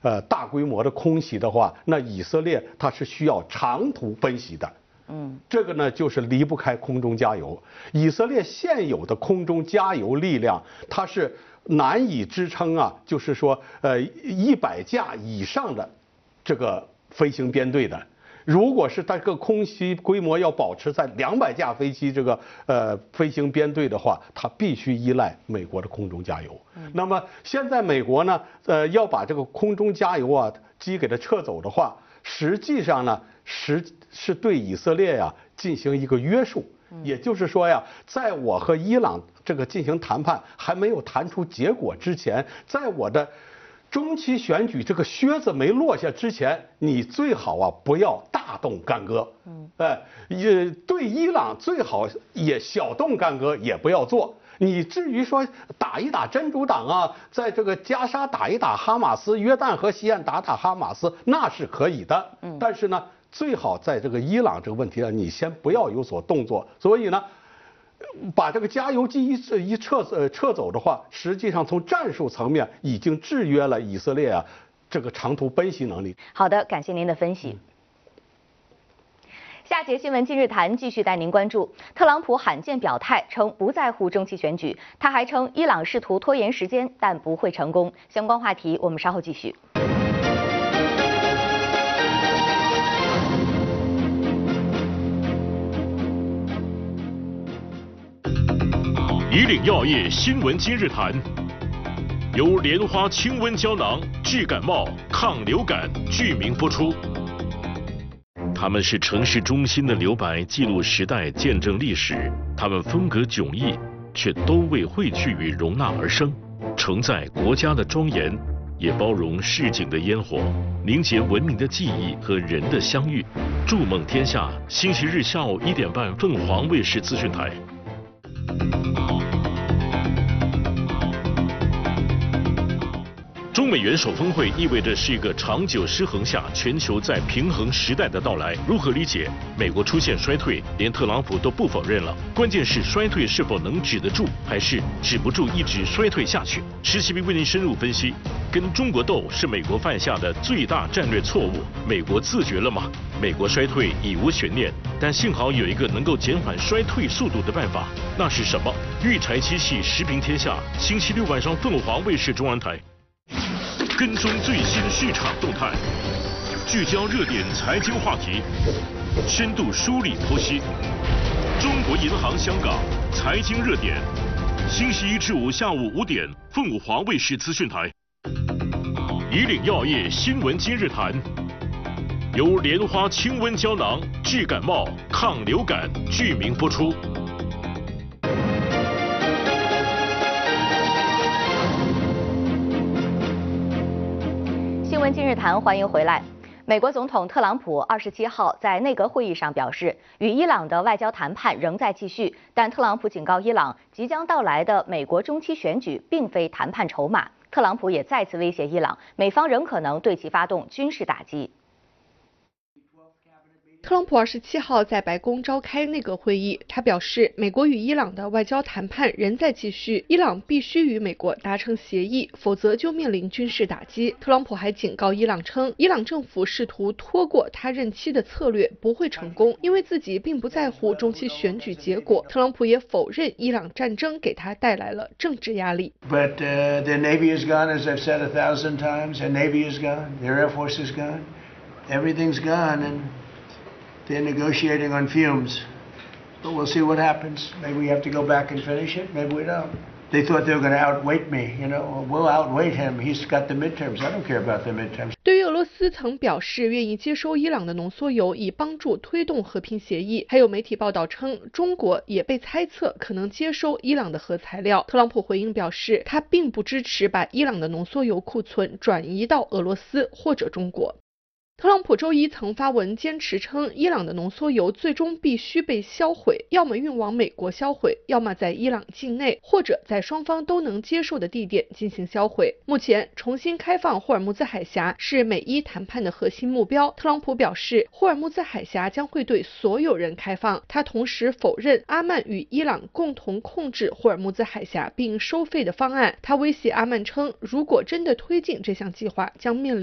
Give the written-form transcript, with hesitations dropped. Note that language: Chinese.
大规模的空袭的话，那以色列它是需要长途奔袭的。这个呢就是离不开空中加油。以色列现有的空中加油力量，它是难以支撑啊，就是说100架以上的这个飞行编队的。如果是它这个空袭规模要保持在200架飞机这个飞行编队的话，它必须依赖美国的空中加油。那么现在美国呢，要把这个空中加油啊机给它撤走的话，实际上呢是对以色列呀进行一个约束。也就是说呀，在我和伊朗这个进行谈判还没有谈出结果之前，在我的中期选举这个靴子没落下之前，你最好啊不要大动干戈。也对伊朗最好也小动干戈也不要做。你至于说打一打真主党啊，在这个加沙打一打哈马斯，约旦河西岸打打哈马斯，那是可以的。但是呢，最好在这个伊朗这个问题上，你先不要有所动作。所以呢，把这个加油机一撤走的话，实际上从战术层面已经制约了以色列啊这个长途奔袭能力。 好的，感谢您的分析。下节新闻今日谈继续带您关注，特朗普罕见表态称不在乎中期选举，他还称伊朗试图拖延时间，但不会成功。相关话题我们稍后继续。 以岭药业新闻今日谈，由莲花清瘟胶囊治感冒、抗流感剧名播出。他们是城市中心的留白，记录时代，见证历史。他们风格迥异，却都为汇聚与容纳而生，承载国家的庄严，也包容市井的烟火，凝结文明的记忆和人的相遇。筑梦天下，星期日下午1点半，凤凰卫视资讯台。中美元首峰会意味着是一个长久失衡下全球在平衡时代的到来。如何理解？美国出现衰退，连特朗普都不否认了。关键是衰退是否能止得住，还是止不住一直衰退下去？石奇斌为您深入分析。跟中国斗是美国犯下的最大战略错误。美国自觉了吗？美国衰退已无悬念，但幸好有一个能够减缓衰退速度的办法，那是什么？育才七系时评天下，星期六晚上凤凰卫视中央台。跟踪最新市场动态，聚焦热点财经话题，深度梳理剖析。中国银行香港财经热点，星期一至五下午5点，凤凰卫视资讯台。以岭药业新闻今日谈，由莲花清瘟胶囊治感冒、抗流感剧名播出。 新闻今日谈，欢迎回来。美国总统特朗普27号在内阁会议上表示，与伊朗的外交谈判仍在继续，但特朗普警告伊朗，即将到来的美国中期选举并非谈判筹码。特朗普也再次威胁伊朗，美方仍可能对其发动军事打击。 特朗普27号在白宫召开内阁会议，他表示，美国与伊朗的外交谈判仍在继续，伊朗必须与美国达成协议，否则就面临军事打击。特朗普还警告伊朗称，伊朗政府试图拖过他任期的策略不会成功，因为自己并不在乎中期选举结果。特朗普也否认伊朗战争给他带来了政治压力。 But their Navy is gone, as I've said 1,000 times. Their Navy is gone. Their Air Force is gone. Everything's gone, and they're negotiating on fumes. But we'll see what happens. Maybe we have to go back and finish it. Maybe we don't. They thought they were going to outweight me. You know, we'll outweight him. He's got the midterms. I don't care about the midterms. 对于俄罗斯曾表示愿意接收伊朗的浓缩铀，以帮助推动和平协议，还有媒体报道称，中国也被猜测可能接收伊朗的核材料。特朗普回应表示，他并不支持把伊朗的浓缩铀库存转移到俄罗斯或者中国。特朗普周一曾发文坚持称，伊朗的浓缩铀最终必须被销毁，要么运往美国销毁，要么在伊朗境内或者在双方都能接受的地点进行销毁。目前，重新开放霍尔木兹海峡是美伊谈判的核心目标。特朗普表示，霍尔木兹海峡将会对所有人开放。他同时否认阿曼与伊朗共同控制霍尔木兹海峡并收费的方案。他威胁阿曼称，如果真的推进这项计划，将面临